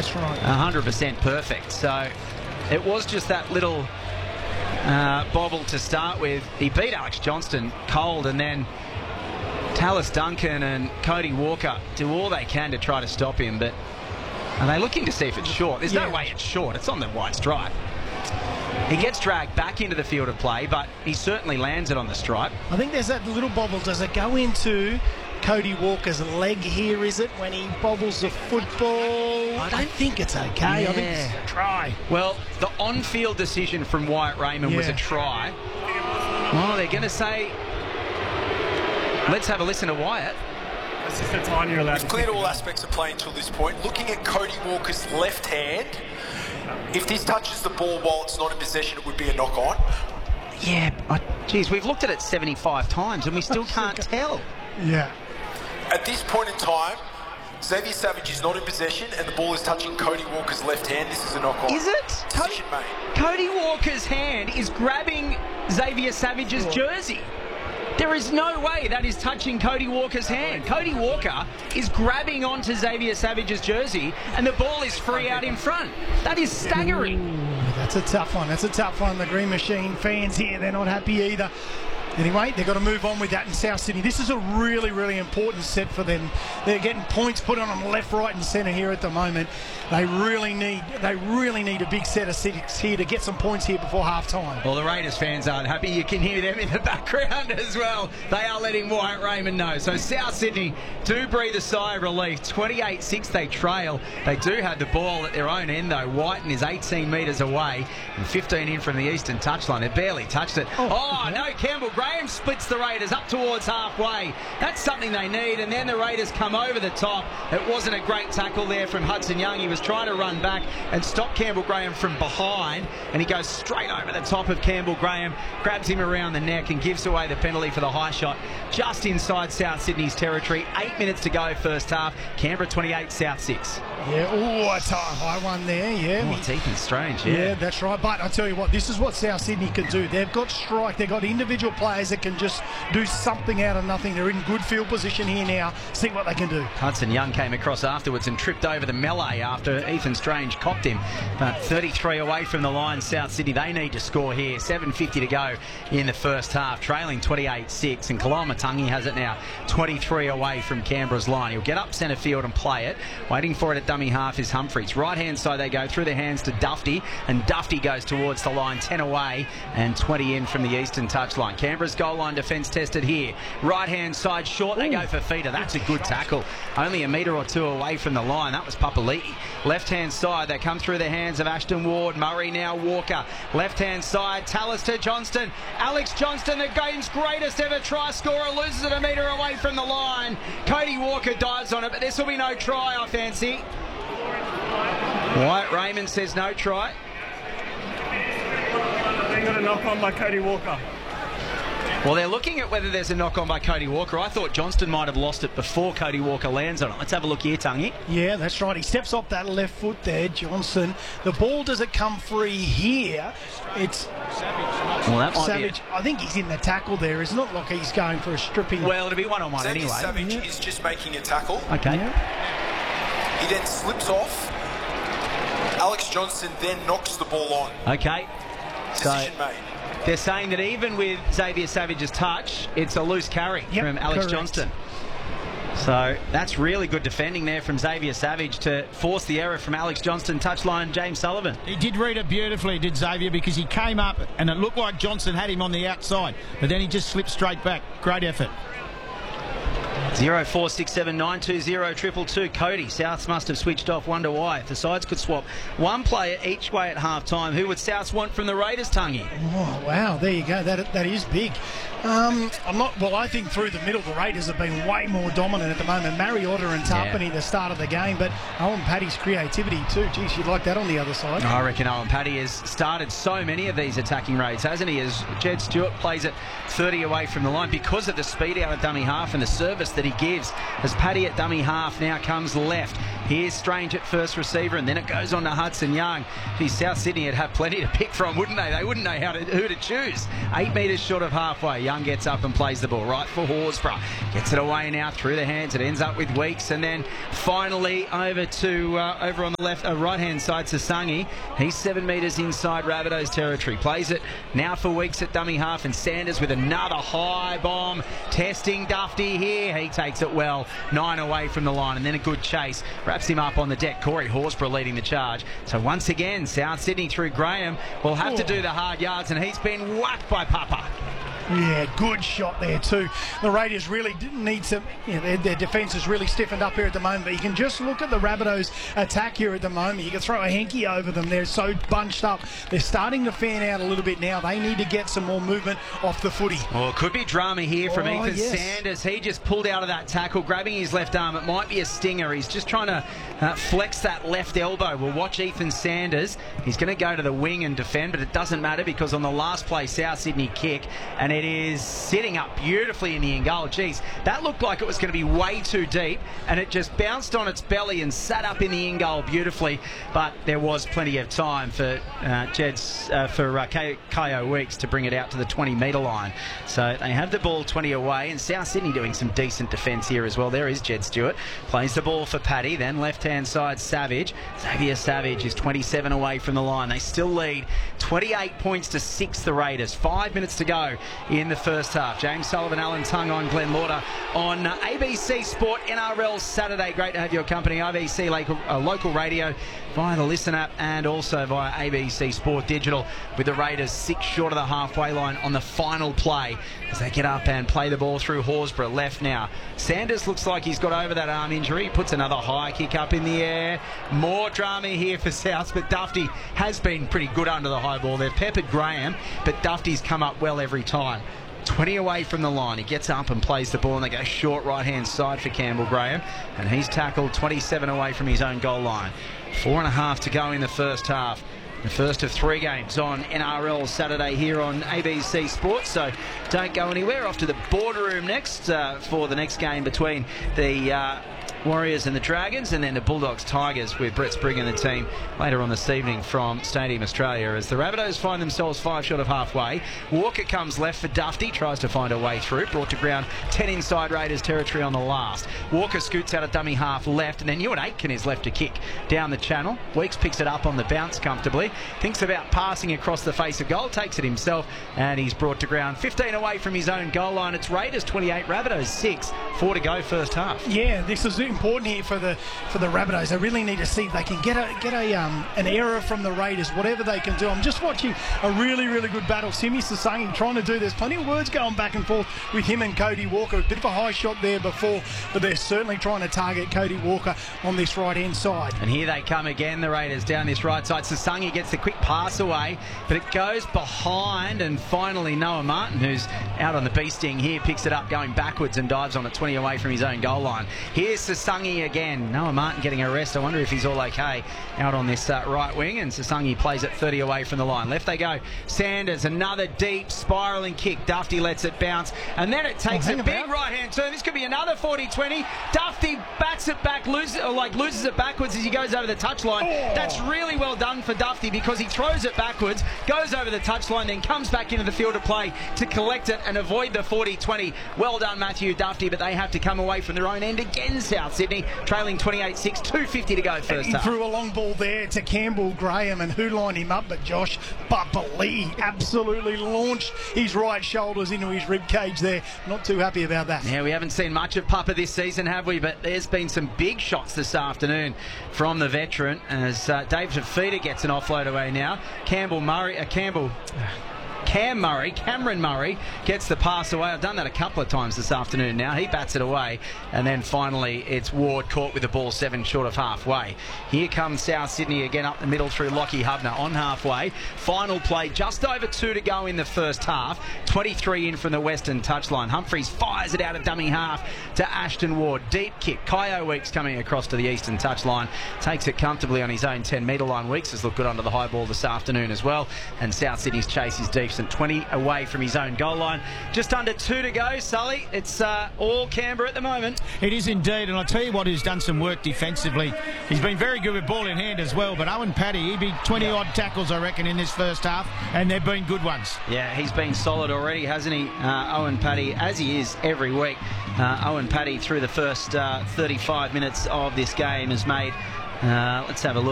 That's right. 100% perfect. So it was just that little bobble to start with. He beat Alex Johnston cold, and then Tallis Duncan and Cody Walker do all they can to try to stop him, but are they looking to see if it's short? There's no way it's short. It's on the white stripe. He gets dragged back into the field of play, but he certainly lands it on the stripe. I think there's that little bobble. Does it go into Cody Walker's leg here, is it, when he bobbles the football? I think it's okay. Yeah. I think it's a try. Well, the on-field decision from Wyatt Raymond was a try. Well, they're going to say, let's have a listen to Wyatt. That's just the time you're allowed. We've cleared all aspects of play until this point. Looking at Cody Walker's left hand, if this touches the ball while it's not in possession, it would be a knock-on. Yeah, geez, we've looked at it 75 times and we still can't tell. Yeah. At this point in time, Xavier Savage is not in possession and the ball is touching Cody Walker's left hand. This is a knock-on. Is it? Decision made. Cody Walker's hand is grabbing Xavier Savage's jersey. There is no way that is touching Cody Walker's hand. Cody Walker is grabbing onto Xavier Savage's jersey and the ball is free out in front. That is staggering. Ooh, that's a tough one. That's a tough one. The Green Machine fans here, they're not happy either. Anyway, they've got to move on with that in South Sydney. This is a really, really important set for them. They're getting points put on them left, right and centre here at the moment. They really need a big set of six here to get some points here before half-time. Well, the Raiders fans aren't happy. You can hear them in the background as well. They are letting Wyatt Raymond know. So South Sydney do breathe a sigh of relief. 28-6 they trail. They do have the ball at their own end, though. Whiten is 18 metres away and 15 in from the eastern touchline. They barely touched it. Oh no, Campbell Graham splits the Raiders up towards halfway. That's something they need, and then the Raiders come over the top. It wasn't a great tackle there from Hudson Young. He was trying to run back and stop Campbell Graham from behind, and he goes straight over the top of Campbell Graham, grabs him around the neck and gives away the penalty for the high shot just inside South Sydney's territory. 8 minutes to go first half. Canberra 28, South 6. Yeah, oh, it's a high one there, yeah. Deep and strange, yeah, that's right. But I tell you what, this is what South Sydney can do. They've got strike, they've got individual players that can just do something out of nothing. They're in good field position here now. See what they can do. Hudson Young came across afterwards and tripped over the melee after Ethan Strange copped him. But 33 away from the line, South Sydney, they need to score here. 7:50 to go in the first half, trailing 28-6, and Kalamatangi has it now 23 away from Canberra's line. He'll get up centre field and play it. Waiting for it at dummy half is Humphreys. Right hand side they go, through their hands to Dufty, and Dufty goes towards the line, 10 away and 20 in from the eastern touchline. Canberra's goal line defence tested here. Right hand side short, they go for Feeder. That's a good tackle. Only a metre or two away from the line. That was Papali'i. Left hand side, they come through the hands of Ashton Ward. Murray now Walker. Left hand side, Tallis to Johnston. Alex Johnston, the game's greatest ever try scorer, loses it a metre away from the line. Cody Walker dives on it, but this will be no try, I fancy. Wyatt Raymond says no try. They got a knock on by Cody Walker. Well, they're looking at whether there's a knock-on by Cody Walker. I thought Johnston might have lost it before Cody Walker lands on it. Let's have a look here, Tungy. Yeah, that's right. He steps off that left foot there, Johnson. The ball doesn't come free here. It's well, that might Savage. I think he's in the tackle there. It's not like he's going for a stripping. Well, it'll be one-on-one anyway. Savage is just making a tackle. Okay. Yeah. He then slips off. Alex Johnston then knocks the ball on. Okay. Decision made. They're saying that even with Xavier Savage's touch, it's a loose carry from Alex Johnston. So that's really good defending there from Xavier Savage to force the error from Alex Johnston. Touchline, James Sullivan. He did read it beautifully, did Xavier, because he came up and it looked like Johnston had him on the outside, but then he just slipped straight back. Great effort. 0467 920 222. Cody, Souths must have switched off. Wonder why. If the sides could swap one player each way at half time, who would Souths want from the Raiders, Tungy? Oh, wow, there you go. That is big. I think through the middle, the Raiders have been way more dominant at the moment. Mariotta and Tarpany the start of the game, but Owen Paddy's creativity too. Geez, you'd like that on the other side. I reckon Owen Paddy has started so many of these attacking raids, hasn't he? As Jed Stewart plays it 30 away from the line because of the speed out of dummy half and the service that that he gives as Paddy at dummy half now comes left. Here's Strange at first receiver, and then it goes on to Hudson Young. Geez, South Sydney would have plenty to pick from, wouldn't they? They wouldn't know who to choose. 8 metres short of halfway. Young gets up and plays the ball right for Horsburgh. Gets it away now through the hands. It ends up with Weeks, and then finally over to over on the left, right-hand side, Sasangi. He's 7 metres inside Rabbitohs territory. Plays it now for Weeks at dummy half, and Sanders with another high bomb. Testing Dufty here. He takes it well. 9 away from the line, and then a good chase. Wraps him up on the deck. Corey Horsburgh leading the charge. So once again, South Sydney through Graham will have to do the hard yards, and he's been whacked by Papa. Yeah, good shot there too. The Raiders really need some, their defence is really stiffened up here at the moment, but you can just look at the Rabbitohs attack here at the moment. You can throw a hanky over them. They're so bunched up. They're starting to fan out a little bit now. They need to get some more movement off the footy. Well, it could be drama here from Ethan Sanders. He just pulled out of that tackle, grabbing his left arm. It might be a stinger. He's just trying to flex that left elbow. We'll watch Ethan Sanders. He's going to go to the wing and defend, but it doesn't matter because on the last play, South Sydney kick, and it is sitting up beautifully in the end goal. Geez, that looked like it was going to be way too deep, and it just bounced on its belly and sat up in the end goal beautifully, but there was plenty of time for Kayo Weeks to bring it out to the 20-metre line. So they have the ball 20 away, and South Sydney doing some decent defence here as well. There is Jed Stewart. Plays the ball for Paddy, then left-hand side Savage. Xavier Savage is 27 away from the line. They still lead 28 points to 6, the Raiders. 5 minutes to go in the first half. James Sullivan, Alan Tung on Glenn Lauder on ABC Sport NRL Saturday. Great to have your company. ABC local radio via the Listen app and also via ABC Sport Digital, with the Raiders 6 short of the halfway line on the final play as they get up and play the ball through Horsburgh. Left now. Sanders looks like he's got over that arm injury. He puts another high kick up in the air. More drama here for South, but Dufty has been pretty good under the high ball. They've peppered Graham, but Dufty's come up well every time. 20 away from the line. He gets up and plays the ball, and they go short right-hand side for Campbell Graham, and he's tackled 27 away from his own goal line. 4.5 to go in the first half. The first of 3 games on NRL Saturday here on ABC Sports, so don't go anywhere. Off to the boardroom next for the next game between the Warriors and the Dragons, and then the Bulldogs Tigers with Brett Sprigg and the team later on this evening from Stadium Australia, as the Rabbitohs find themselves 5 short of halfway. Walker comes left for Dufty, tries to find a way through, brought to ground 10 inside Raiders territory on the last. Walker scoots out a dummy half left, and then Ewan Aitken is left to kick down the channel. Weeks picks it up on the bounce comfortably, thinks about passing across the face of goal, takes it himself, and he's brought to ground 15 away from his own goal line. It's Raiders 28, Rabbitohs 6, 4 to go first half. Yeah, this is important here for the Rabbitohs. They really need to see if they can get an error from the Raiders, whatever they can do. I'm just watching a really, really good battle. Simi Sasangi trying to do, there's plenty of words going back and forth with him and Cody Walker. A bit of a high shot there before, but they're certainly trying to target Cody Walker on this right-hand side. And here they come again, the Raiders, down this right side. Sasangi gets the quick pass away, but it goes behind, and finally Noah Martin, who's out on the bee sting here, picks it up going backwards and dives on it 20 away from his own goal line. Here's Sasangi again. Noah Martin getting a rest. I wonder if he's all okay out on this right wing, and Sasangi plays it 30 away from the line. Left they go. Sanders, another deep spiralling kick. Dufty lets it bounce, and then it takes a big right-hand turn. This could be another 40-20. Dufty bats it back, loses it backwards as he goes over the touchline. That's really well done for Dufty, because he throws it backwards, goes over the touchline, then comes back into the field of play to collect it and avoid the 40-20. Well done, Matthew Dufty, but they have to come away from their own end again, South Sydney, trailing 28-6, 2:50 to go first half. He threw a long ball there to Campbell Graham, and who lined him up but Josh Papali'i. Absolutely launched his right shoulders into his rib cage there. Not too happy about that. Yeah, we haven't seen much of Papa this season, have we? But there's been some big shots this afternoon from the veteran, as David Fifita gets an offload away now. Cameron Murray gets the pass away. I've done that a couple of times this afternoon now. He bats it away, and then finally it's Ward caught with the ball 7 short of halfway. Here comes South Sydney again up the middle through Lockie Hubner on halfway. Final play, just over 2 to go in the first half. 23 in from the western touchline. Humphreys fires it out of dummy half to Ashton Ward. Deep kick. Kayo Weeks coming across to the eastern touchline. Takes it comfortably on his own 10-metre line. Weeks has looked good under the high ball this afternoon as well, and South Sydney's chase is deep. Vincent, 20 away from his own goal line. Just under 2 to go, Sully. It's all Canberra at the moment. It is indeed, and I'll tell you what, who's done some work defensively. He's been very good with ball in hand as well, but Owen Paddy, he'd be 20-odd tackles, I reckon, in this first half, and they've been good ones. Yeah, he's been solid already, hasn't he, Owen Paddy, as he is every week. Owen Paddy, through the first 35 minutes of this game, has made, let's have a look.